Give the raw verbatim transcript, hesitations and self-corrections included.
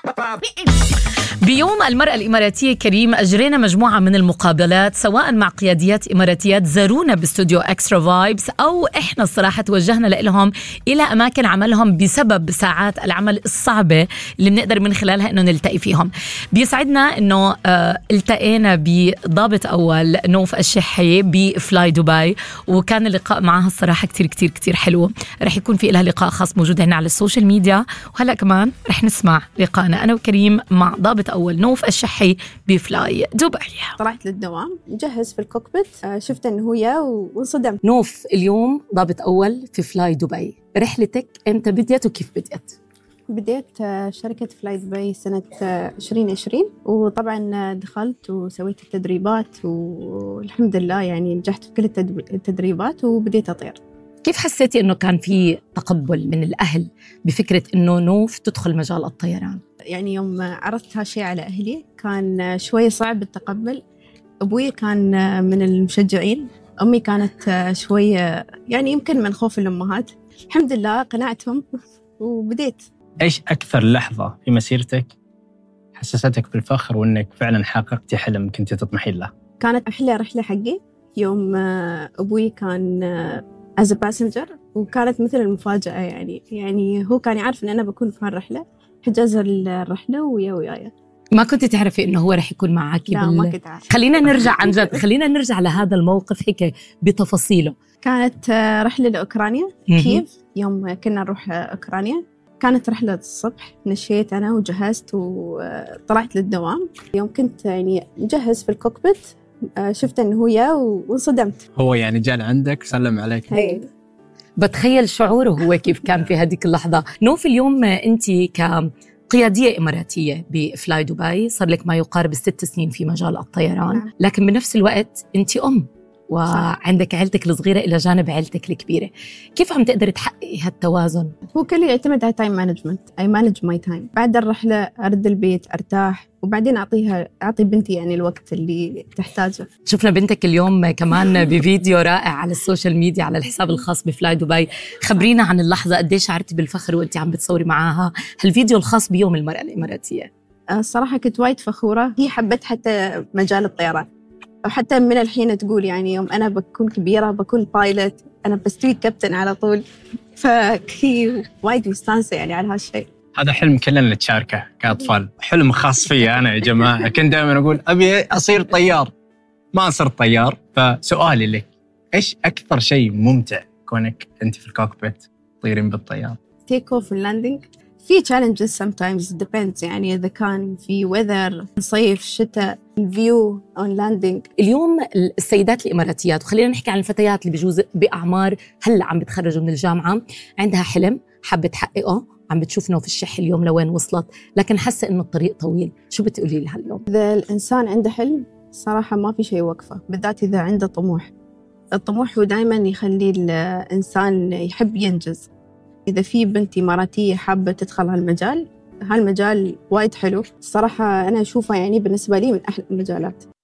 بيوم المرأة الإماراتية كريم أجرينا مجموعة من المقابلات سواء مع قياديات إماراتيات زارونا باستوديو إكسترا فايبس أو إحنا الصراحة توجهنا لهم إلى أماكن عملهم بسبب ساعات العمل الصعبة اللي بنقدر من خلالها إنه نلتقي فيهم. بيسعدنا إنه آه التقينا بضابط أول نوف الشحي بفلاي دبي، وكان اللقاء معها الصراحة كتير كتير كتير حلو. رح يكون في لها لقاء خاص موجود هنا على السوشيال ميديا، وهلأ كمان رح نسمع لقاءنا أنا وكريم مع ضابط أول نوف الشحي بفلاي دبي. طلعت للدوام مجهز في الكوكبيت، شفت إنه هو يا وانصدمت. نوف اليوم ضابط أول في فلاي دبي، رحلتك إمتى بديت وكيف بديت؟ بديت شركة فلاي دبي سنة عشرين عشرين، وطبعا دخلت وسويت التدريبات والحمد لله يعني نجحت في كل التدريبات وبديت أطير. كيف حسيتي إنه كان في تقبل من الأهل بفكرة إنه نوف تدخل مجال الطيران؟ يعني يوم عرضت هالشيء على أهلي كان شوي صعب التقبل. أبوي كان من المشجعين، أمي كانت شوية يعني يمكن من خوف الأمهات. الحمد لله قنعتهم وبديت. إيش أكثر لحظة في مسيرتك حسستك بالفخر وإنك فعلاً حققتي حلم كنت تطمحين له؟ كانت أحلى رحلة حقي يوم أبوي كان as a passenger، وكانت مثل المفاجأة يعني يعني هو كان يعرف إن أنا بكون في هالرحلة، حجز الرحلة ويا وياي. ما كنت تعرفي إنه هو رح يكون معك؟ لا بال... ما كنت عارفة. خلينا نرجع عن جد خلينا نرجع لهذا الموقف هيك بتفاصيله. كانت رحلة لأوكرانيا كييف، يوم كنا نروح أوكرانيا. كانت رحلة الصبح، نشيت أنا وجهزت وطلعت للدوام. يوم كنت يعني مجهز في الكوكبيت شفت إنه هو يا وانصدمت. هو يعني جال عندك سلم عليك؟ هي. بتخيل شعوره هو كيف كان في هذيك اللحظة. نوف اليوم أنت كقيادية إماراتية بفلاي دبي، صار لك ما يقارب ست سنين في مجال الطيران، لكن بنفس الوقت أنت أم وعندك عيلتك الصغيرة إلى جانب عيلتك الكبيرة. كيف عم تقدر تحققي هالتوازن؟ هو كله يعتمد على تايم مانجمنت. أي مانج ماي تايم. بعد الرحلة أرد البيت أرتاح، وبعدين أعطيها أعطي بنتي يعني الوقت اللي تحتاجه. شفنا بنتك اليوم كمان بفيديو رائع على السوشيال ميديا على الحساب الخاص بفلاي دبي. خبرينا عن اللحظة، قديش شعرتي بالفخر وأنت عم بتصوري معاها هالفيديو الخاص بيوم المرأة الإماراتية؟ الصراحة كنت وايد فخورة. هي حبت حتى مجال الطيران، وحتى من الحين تقول يعني يوم أنا بكون كبيرة بكون بايلوت أنا بستوي كابتن على طول. فهي وايد مستانسة يعني على هالشيء. هذا حلم كلنا نتشاركه كأطفال، حلم خاص فيا أنا يا جماعة. كنت دائما أقول أبي أصير طيار، ما صرت طيار. فسؤالي لك، إيش أكثر شيء ممتع كونك أنت في الكوكبيت طيرين بالطيار؟ تيك أوف واللاندنج. في challenges sometimes depends، يعني إذا كان في weather صيف شتاء، الفيو on landing. اليوم السيدات الإماراتيات، وخلينا نحكي عن الفتيات اللي بجوز بأعمار هلأ عم بتخرجوا من الجامعة، عندها حلم حابة تحققه، عم بتشوف نوف الشحي اليوم لوين وصلت، لكن حاسة إنه الطريق طويل. شو بتقولي لها اليوم؟ إذا الإنسان عنده حلم صراحة ما في شيء وقفه، بالذات إذا عنده طموح. الطموح هو دائما يخلي الإنسان يحب ينجز. إذا في بنت إماراتية حابة تدخل هالمجال، هالمجال وايد حلو الصراحة. أنا أشوفه يعني بالنسبة لي من أحلى المجالات.